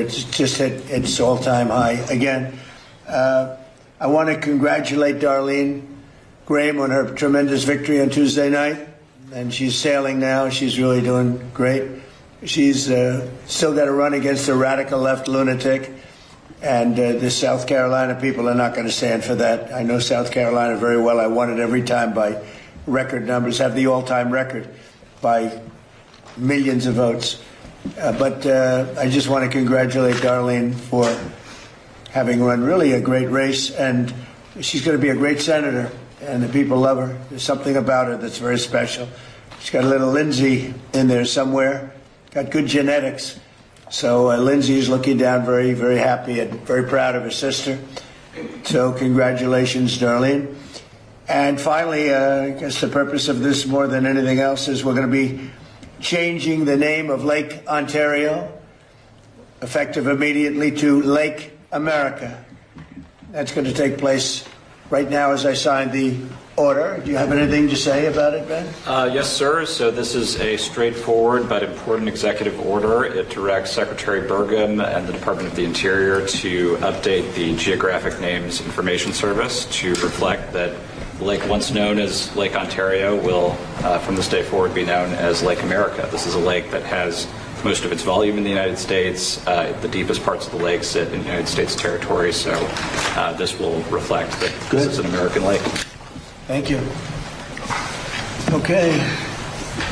It's just hit its all-time high again. I want to congratulate Darlene Graham on her tremendous victory on Tuesday night, and she's sailing now. She's really doing great. She's still got to run against a radical left lunatic, and the South Carolina people are not going to stand for that. I know South Carolina very well. I won it every time by record numbers, have the all-time record by millions of votes. But I just want to congratulate Darlene for having run really a great race, and she's going to be a great senator, and the people love her. There's something about her that's very special. She's got a little Lindsay in there somewhere, got good genetics. So Lindsay's looking down very, very happy and very proud of her sister. So congratulations, Darlene. And finally, I guess the purpose of this more than anything else is we're going to be changing the name of Lake Ontario, effective immediately, to Lake America. That's going to take place right now as I sign the order. Do you have anything to say about it, Ben? Yes, sir. So this is a straightforward but important executive order. It directs Secretary Burgum and the Department of the Interior to update the Geographic Names Information Service to reflect that the lake once known as Lake Ontario will, from this day forward, be known as Lake America. This is a lake that has most of its volume in the United States. The deepest parts of the lake sit in United States territory, so this will reflect that this is an American lake. Thank you. Okay.